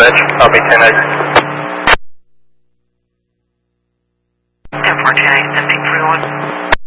Edge, I'll be 10 exit. 1014, 10 for 1.